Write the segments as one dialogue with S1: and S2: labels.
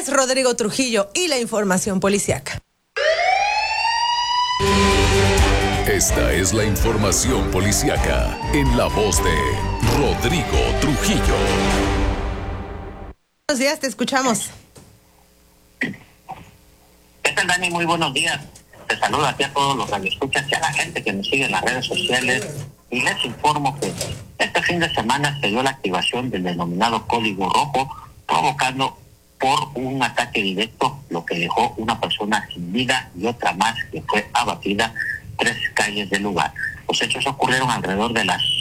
S1: es Rodrigo Trujillo y la información policíaca.
S2: Esta es la información policíaca en la voz de Rodrigo Trujillo.
S1: Buenos días, te escuchamos.
S3: ¿Qué tal, Dani? Muy buenos días. Te saludo aquí a todos los radioescuchas y a la gente que nos sigue en las redes sociales. Y les informo que este fin de semana se dio la activación del denominado Código Rojo, provocando por un ataque directo, lo que dejó una persona sin vida y otra más que fue abatida 3 calles del lugar. Los hechos ocurrieron alrededor de las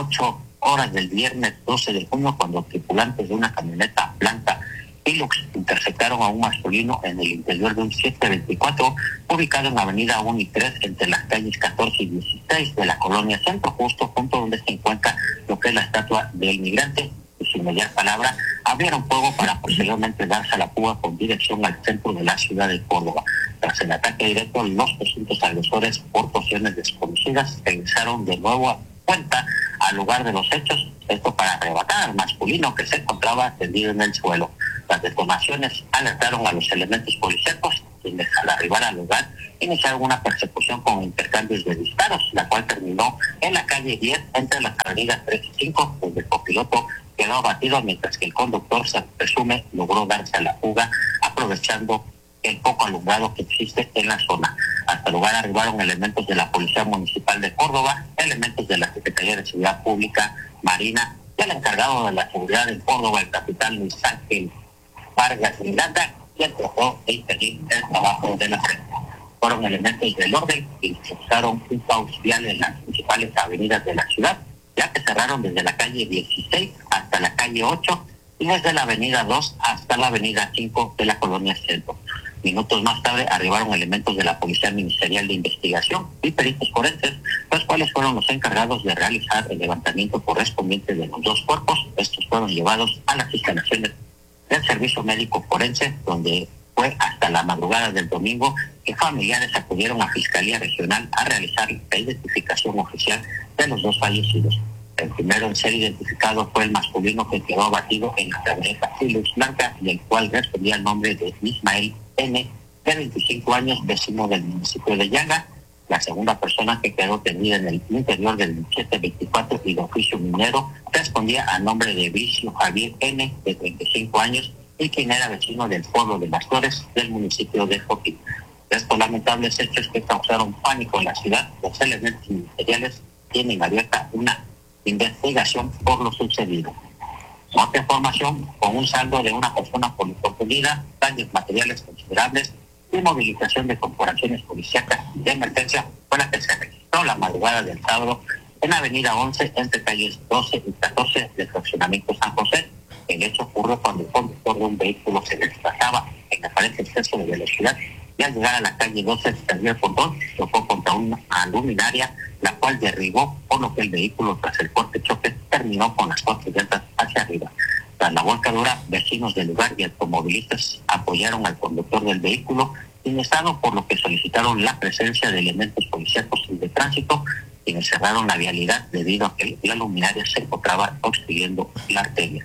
S3: 8 horas del viernes 12 de junio, cuando tripulantes de una camioneta blanca Hilux interceptaron a un masculino en el interior de un 724 ubicado en la avenida 1 y 3 entre las calles 14 y 16 de la colonia Centro, justo junto donde se encuentra lo que es la estatua del migrante. Y sin mediar palabra, abrieron fuego para posteriormente darse a la fuga con dirección al centro de la ciudad de Córdoba. Tras el ataque directo, los presuntos agresores, por posiciones desconocidas, regresaron de nuevo a cuenta al lugar de los hechos, esto para arrebatar al masculino que se encontraba tendido en el suelo. Las detonaciones alertaron a los elementos policíacos, quienes al arribar al lugar iniciaron una persecución con intercambios de disparos, la cual terminó en la calle 10 entre las avenidas 3 y 5, donde el copiloto quedó abatido, mientras que el conductor, se presume, logró darse a la fuga, aprovechando el poco alumbrado que existe en la zona. Hasta el lugar arribaron elementos de la Policía Municipal de Córdoba, elementos de la Secretaría de Seguridad Pública, Marina, y el encargado de la seguridad en Córdoba, el capitán Luis Ángel Vargas Miranda, quien trató de impedir el trabajo de la frente. Fueron elementos del orden que impulsaron un caos vial en las principales avenidas de la ciudad, ya que cerraron desde la calle 16 hasta la calle 8 y desde la avenida 2 hasta la avenida 5 de la colonia Centro. Minutos más tarde arribaron elementos de la Policía Ministerial de Investigación y peritos forenses, los cuales fueron los encargados de realizar el levantamiento correspondiente de los 2 cuerpos. Estos fueron llevados a las instalaciones del Servicio Médico Forense, donde fue hasta la madrugada del domingo que familiares acudieron a Fiscalía Regional a realizar la identificación oficial de los 2 fallecidos. El primero en ser identificado fue el masculino que quedó abatido en la camioneta Hilux blanca, y el cual respondía al nombre de Ismael N., de 25 años, vecino del municipio de Yaga. La segunda persona que quedó tendida en el interior del 724 y de oficio minero respondía al nombre de Vicio Javier N., de 35 años, y quien era vecino del pueblo de Las Flores, del municipio de Joaquín. Estos lamentables hechos que causaron pánico en la ciudad, los elementos ministeriales tienen abierta una investigación por lo sucedido. Otra información, con un saldo de una persona policontunida, daños materiales considerables y movilización de corporaciones policíacas de emergencia, fue la que se registró la madrugada del sábado en la avenida 11 entre calles 12 y 14 del fraccionamiento San José. El hecho ocurrió cuando el conductor de un vehículo se desplazaba en aparente exceso de velocidad y al llegar a la calle 12 se perdió el control, chocó contra una luminaria, la cual derribó, por lo que el vehículo, tras el fuerte choque, terminó con las 4 llantas hacia arriba. Tras la volcadura, vecinos del lugar y automovilistas apoyaron al conductor del vehículo inestado, por lo que solicitaron la presencia de elementos policíacos y de tránsito, quienes cerraron la vialidad debido a que la luminaria se encontraba obstruyendo la arteria.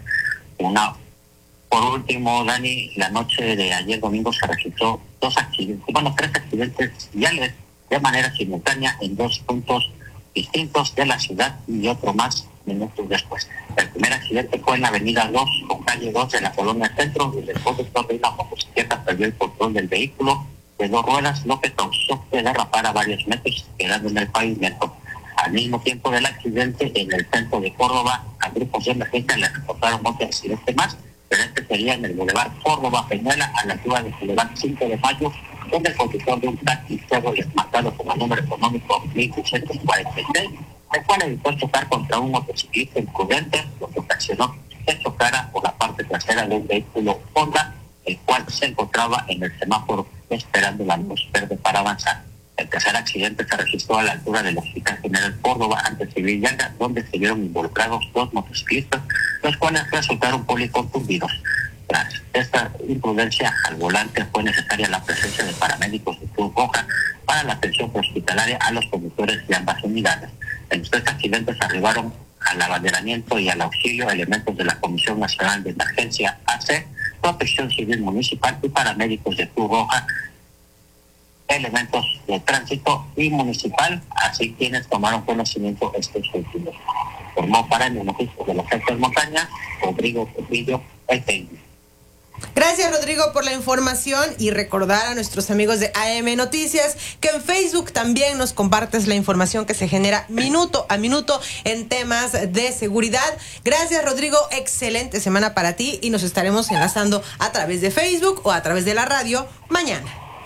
S3: Por último, Dani, la noche de ayer domingo se registró 3 accidentes viales de manera simultánea en 2 puntos distintos de la ciudad y otro más minutos después. El primer accidente fue en la avenida 2 con calle 2 de la colonia Centro, donde el conductor de una motocicleta perdió el control del vehículo de 2 ruedas, lo que causó que derrapara varios metros, quedando en el pavimento. Al mismo tiempo del accidente, en el centro de Córdoba, a grupos de emergencia le reportaron otro accidente más, pero este sería en el Boulevard Córdoba Peñuela, a la altura del Boulevard 5 de Mayo, donde el conductor de un taxi Chevrolet marcado con el número económico 1646, el cual evitó chocar contra un motociclista imprudente, lo que ocasionó que chocara por la parte trasera de un vehículo Honda, el cual se encontraba en el semáforo esperando la luz verde para avanzar. El tercer accidente se registró a la altura del Hospital General Córdoba, ante Civil Llaga, donde se vieron involucrados 2 motociclistas, los cuales resultaron policontundidos. Tras esta imprudencia al volante, fue necesaria la presencia de paramédicos de Cruz Roja para la atención hospitalaria a los conductores de ambas unidades. En los 3 accidentes arribaron al abanderamiento y al auxilio elementos de la Comisión Nacional de Emergencia AC, Protección Civil Municipal y paramédicos de Cruz Roja, elementos de tránsito y municipal, así quienes tomaron conocimiento estos últimos. Formó para el Noticias de las Altas Montañas, Rodrigo Trujillo, el técnico.
S1: Gracias, Rodrigo, por la información, y recordar a nuestros amigos de AM Noticias que en Facebook también nos compartes la información que se genera minuto a minuto en temas de seguridad. Gracias, Rodrigo, excelente semana para ti, y nos estaremos enlazando a través de Facebook o a través de la radio mañana.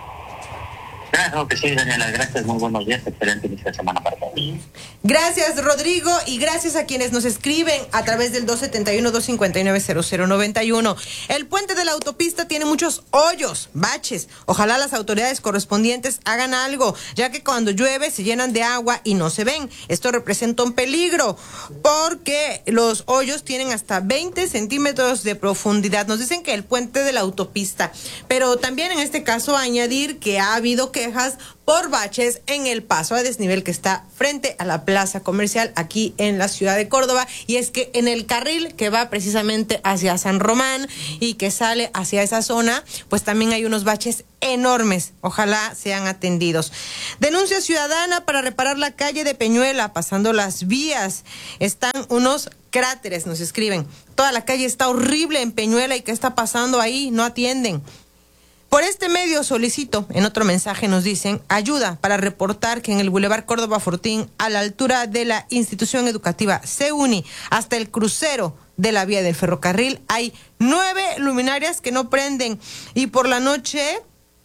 S3: Claro que sí, Daniela, gracias, muy buenos días, excelente inicio de semana para todos.
S1: Gracias, Rodrigo, y gracias a quienes nos escriben a través del 271-259-0091. El puente de la autopista tiene muchos hoyos, baches. Ojalá las autoridades correspondientes hagan algo, ya que cuando llueve se llenan de agua y no se ven. Esto representa un peligro, porque los hoyos tienen hasta 20 centímetros de profundidad. Nos dicen que el puente de la autopista, pero también en este caso añadir que ha habido quejas por baches en el paso a desnivel que está frente a la plaza comercial aquí en la ciudad de Córdoba, y es que en el carril que va precisamente hacia San Román y que sale hacia esa zona, pues también hay unos baches enormes. Ojalá sean atendidos. Denuncia ciudadana para reparar la calle de Peñuela, pasando las vías. Están unos cráteres, nos escriben. Toda la calle está horrible en Peñuela, y ¿qué está pasando ahí? No atienden. Por este medio solicito, en otro mensaje nos dicen, ayuda para reportar que en el Boulevard Córdoba Fortín, a la altura de la institución educativa CEUNI, hasta el crucero de la vía del ferrocarril, hay 9 luminarias que no prenden, y por la noche,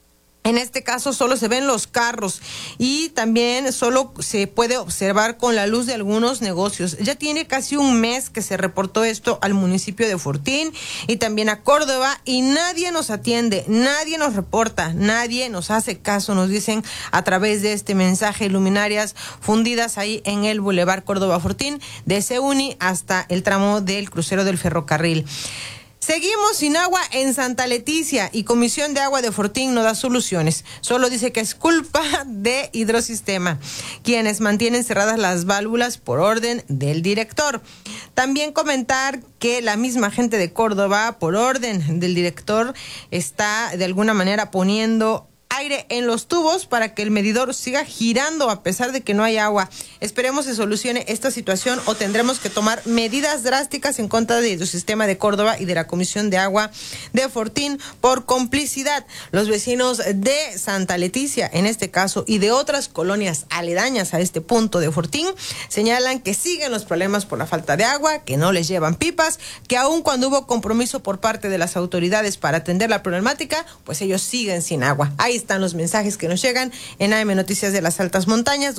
S1: en este caso, solo se ven los carros, y también solo se puede observar con la luz de algunos negocios. Ya tiene casi un mes que se reportó esto al municipio de Fortín y también a Córdoba, y nadie nos atiende, nadie nos reporta, nadie nos hace caso, nos dicen a través de este mensaje. Luminarias fundidas ahí en el Boulevard Córdoba Fortín, de CEUNI hasta el tramo del crucero del ferrocarril. Seguimos sin agua en Santa Leticia, y Comisión de Agua de Fortín no da soluciones. Solo dice que es culpa de Hidrosistema, quienes mantienen cerradas las válvulas por orden del director. También comentar que la misma gente de Córdoba, por orden del director, está de alguna manera poniendo aire en los tubos para que el medidor siga girando a pesar de que no hay agua. Esperemos se solucione esta situación, o tendremos que tomar medidas drásticas en contra de Hidrosistema de Córdoba y de la Comisión de Agua de Fortín por complicidad. Los vecinos de Santa Leticia, en este caso, y de otras colonias aledañas a este punto de Fortín, señalan que siguen los problemas por la falta de agua, que no les llevan pipas, que aun cuando hubo compromiso por parte de las autoridades para atender la problemática, pues ellos siguen sin agua. Ahí están los mensajes que nos llegan en AM Noticias de las Altas Montañas,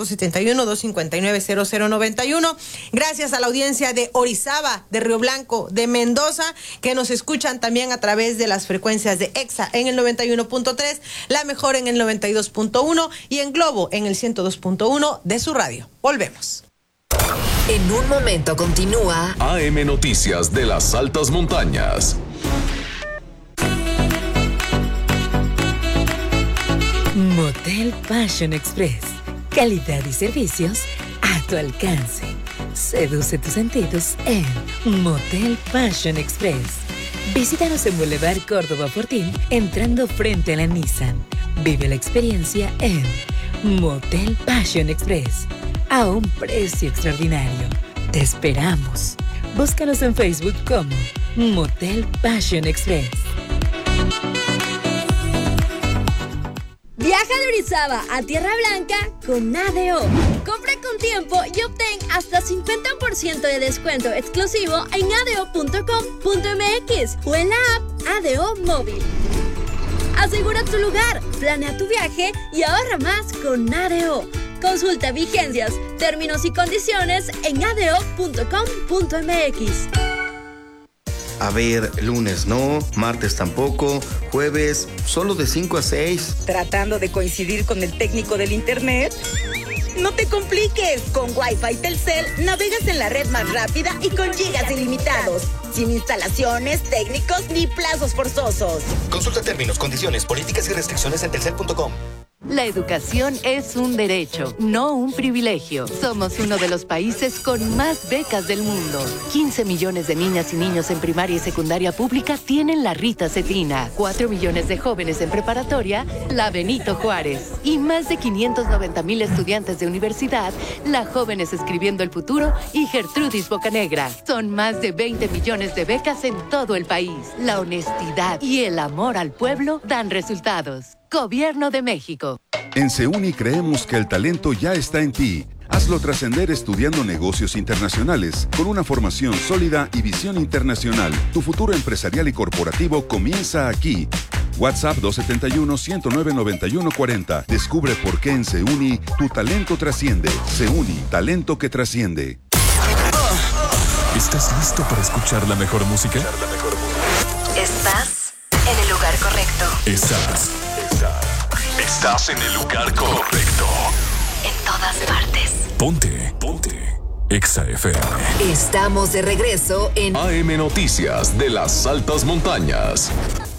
S1: 271-259-0091. Gracias a la audiencia de Orizaba, de Río Blanco, de Mendoza, que nos escuchan también a través de las frecuencias de EXA en el 91.3, La Mejor en el 92.1 y en Globo en el 102.1 de su radio. Volvemos.
S4: En un momento continúa
S2: AM Noticias de las Altas Montañas.
S5: Motel Passion Express. Calidad y servicios a tu alcance. Seduce tus sentidos en Motel Passion Express. Visítanos en Boulevard Córdoba Fortín, entrando frente a la Nissan. Vive la experiencia en Motel Passion Express, a un precio extraordinario. Te esperamos. Búscanos en Facebook como Motel Passion Express.
S6: Viaja de Orizaba a Tierra Blanca con ADO. Compra con tiempo y obtén hasta 50% de descuento exclusivo en ado.com.mx o en la app ADO Móvil. Asegura tu lugar, planea tu viaje y ahorra más con ADO. Consulta vigencias, términos y condiciones en ado.com.mx.
S7: A ver, lunes no, martes tampoco, jueves solo de 5 a 6.
S8: ¿Tratando de coincidir con el técnico del internet? No te compliques, con Wi-Fi Telcel navegas en la red más rápida y con gigas ilimitados, sin instalaciones, técnicos ni plazos forzosos.
S9: Consulta términos, condiciones, políticas y restricciones en telcel.com. La educación es un derecho, no un privilegio. Somos uno de los países con más becas del mundo. 15 millones de niñas y niños en primaria y secundaria pública tienen la Rita Cetina. 4 millones de jóvenes en preparatoria, la Benito Juárez. Y más de 590,000 estudiantes de universidad, la Jóvenes Escribiendo el Futuro y Gertrudis Bocanegra. Son más de 20 millones de becas en todo el país. La honestidad y el amor al pueblo dan resultados. Gobierno de México.
S10: En CEUNI creemos que el talento ya está en ti. Hazlo trascender estudiando negocios internacionales, con una formación sólida y visión internacional. Tu futuro empresarial y corporativo comienza aquí. WhatsApp 271-109-9140. Descubre por qué en CEUNI tu talento trasciende. CEUNI, talento que trasciende.
S2: ¿Estás listo para escuchar la mejor música?
S4: Estás en el lugar correcto.
S2: Estás en el lugar correcto.
S4: En todas partes.
S2: Ponte. Exa FM.
S4: Estamos de regreso en
S2: AM Noticias de las Altas Montañas.